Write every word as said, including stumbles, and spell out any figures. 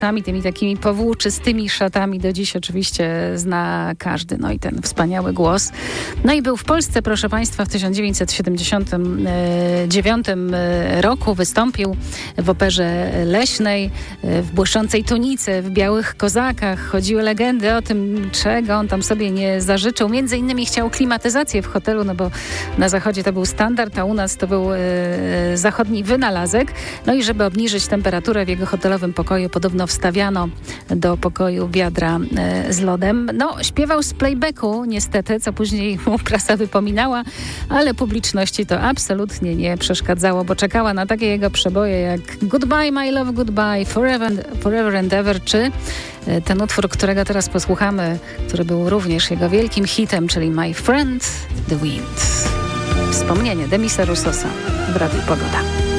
tymi takimi powłóczystymi szatami do dziś oczywiście zna każdy. No i ten wspaniały głos. No i był w Polsce, proszę Państwa, w tysiąc dziewięćset siedemdziesiątym dziewiątym roku. Wystąpił w Operze Leśnej, w błyszczącej tunicy, w białych kozakach. Chodziły legendy o tym, czego on tam sobie nie zażyczył. Między innymi chciał klimatyzację w hotelu, no bo na zachodzie to był standard, a u nas to był e, zachodni wynalazek. No i żeby obniżyć temperaturę w jego hotelowym pokoju, podobno wstawiano do pokoju wiadra e, z lodem. No, śpiewał z playbacku niestety, co później mu prasa wypominała, ale publiczności to absolutnie nie przeszkadzało, bo czekała na takie jego przeboje jak Goodbye My Love Goodbye, Forever and, Forever and Ever, czy e, ten utwór, którego teraz posłuchamy, który był również jego wielkim hitem, czyli My Friend, The Wind. Wspomnienie Demisa Roussosa w Radiu Pogoda.